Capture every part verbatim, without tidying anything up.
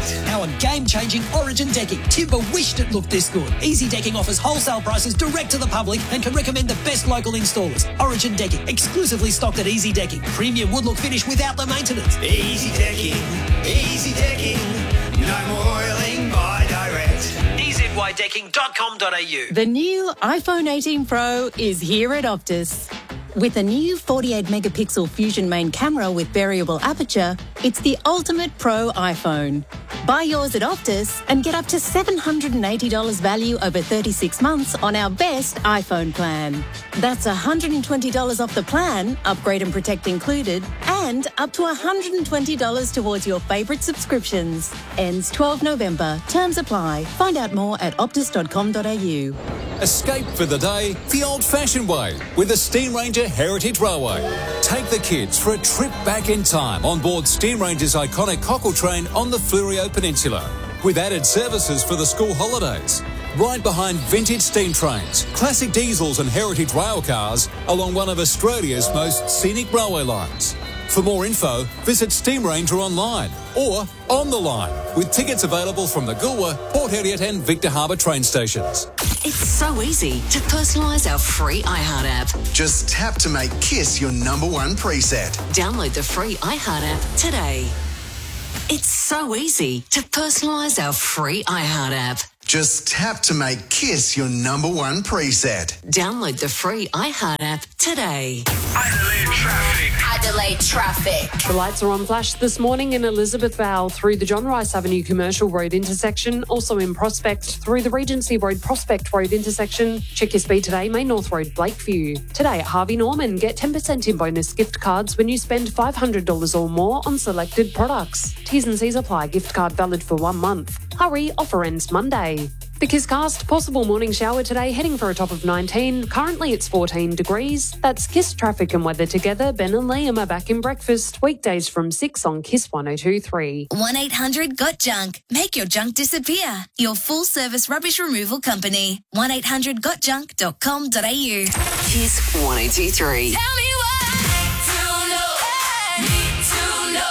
Direct. Now on game-changing Origin decking. Timber wished it looked this good. Easy Decking offers wholesale prices direct to the public and can recommend the best local installers. Origin Decking, exclusively stocked at Easy Decking. Premium wood look finish without the maintenance. Easy Decking, Easy Decking. No more oiling, buy direct. e z y decking dot com dot a u. The new iPhone eighteen Pro is here at Optus. With a new forty-eight megapixel Fusion main camera with variable aperture, it's the ultimate pro iPhone. Buy yours at Optus and get up to seven hundred eighty dollars value over thirty-six months on our best iPhone plan. That's one hundred twenty dollars off the plan, upgrade and protect included, and up to one hundred twenty dollars towards your favourite subscriptions. Ends twelfth November. Terms apply. Find out more at optus dot com dot a u. Escape for the day the old-fashioned way with the Steam Ranger Heritage Railway. Take the kids for a trip back in time on board Steam Ranger's iconic cockle train on the Fleurieu Peninsula, with added services for the school holidays. Right behind vintage steam trains, classic diesels and heritage rail cars along one of Australia's most scenic railway lines. For more info, visit Steam Ranger online or on the line, with tickets available from the Goolwa, Port Heriot and Victor Harbour train stations. It's so easy to personalise our free iHeart app. Just tap to make Kiss your number one preset. Download the free iHeart app today. It's so easy to personalise our free iHeart app. Just tap to make Kiss your number one preset. Download the free iHeart app today. Adelaide traffic. Adelaide traffic. The lights are on flash this morning in Elizabeth Vale through the John Rice Avenue Commercial Road intersection, also in Prospect through the Regency Road Prospect Road intersection. Check your speed today, Main North Road Blakeview. Today at Harvey Norman, get ten percent in bonus gift cards when you spend five hundred dollars or more on selected products. T's and C's apply. Gift card valid for one month. Hurry, offer ends Monday. The Kisscast, possible morning shower today, heading for a top of nineteen. Currently it's fourteen degrees. That's Kiss traffic and weather together. Ben and Liam are back in breakfast. Weekdays from six on Kiss one oh two point three. one eight hundred got junk. Make your junk disappear. Your full service rubbish removal company. one eight hundred got junk dot com dot a u. Kiss one oh two point three. Tell me why. To know, need to know.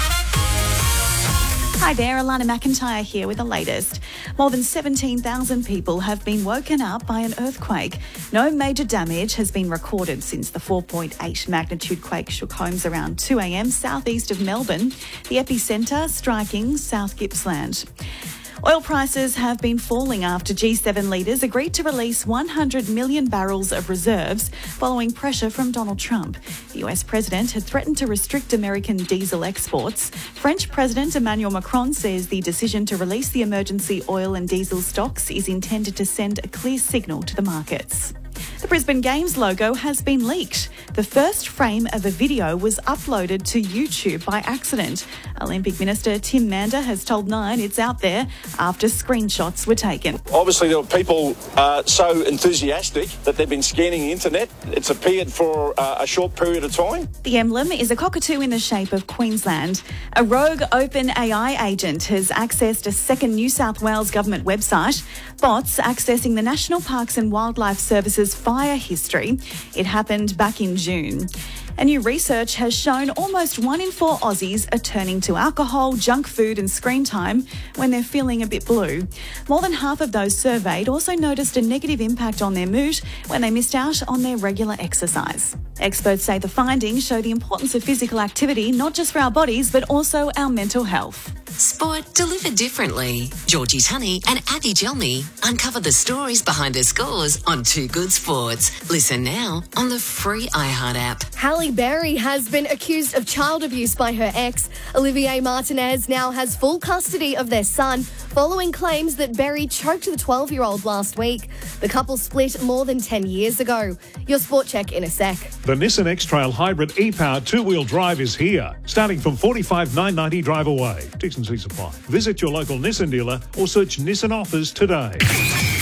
Hi there, Alana McIntyre here with the latest. More than seventeen thousand people have been woken up by an earthquake. No major damage has been recorded since the four point eight magnitude quake shook homes around two a.m. southeast of Melbourne, the epicentre striking South Gippsland. Oil prices have been falling after G seven leaders agreed to release one hundred million barrels of reserves following pressure from Donald Trump. The U S president had threatened to restrict American diesel exports. French President Emmanuel Macron says the decision to release the emergency oil and diesel stocks is intended to send a clear signal to the markets. The Brisbane Games logo has been leaked. The first frame of a video was uploaded to YouTube by accident. Olympic Minister Tim Mander has told Nine it's out there after screenshots were taken. Obviously, there were people uh, so enthusiastic that they've been scanning the internet. It's appeared for uh, a short period of time. The emblem is a cockatoo in the shape of Queensland. A rogue OpenAI agent has accessed a second New South Wales government website. Bots accessing the National Parks and Wildlife Service's fire history. It happened back in June. And new research has shown almost one in four Aussies are turning to alcohol, junk food and screen time when they're feeling a bit blue. More than half of those surveyed also noticed a negative impact on their mood when they missed out on their regular exercise. Experts say the findings show the importance of physical activity not just for our bodies but also our mental health. Sport delivered differently. Georgie Tunney and Abby Gelney uncover the stories behind the scores on Two Good Sports. Listen now on the free iHeart app. Halle Berry has been accused of child abuse by her ex. Olivier Martinez now has full custody of their son following claims that Berry choked the twelve-year-old last week. The couple split more than ten years ago. Your sport check in a sec. The Nissan X-Trail Hybrid e-Power two-wheel drive is here, starting from forty-five thousand nine hundred ninety drive away. T's and C's apply. Visit your local Nissan dealer or search Nissan offers today.